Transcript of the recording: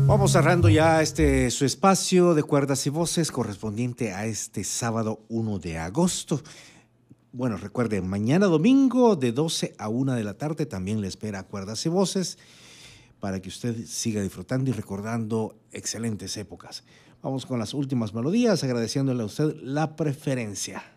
Vamos cerrando ya su espacio de cuerdas y voces correspondiente a este sábado 1 de agosto. Bueno, recuerden, mañana domingo de 12 a 1 de la tarde también le espera Cuerdas y Voces para que usted siga disfrutando y recordando excelentes épocas. Vamos con las últimas melodías, agradeciéndole a usted la preferencia.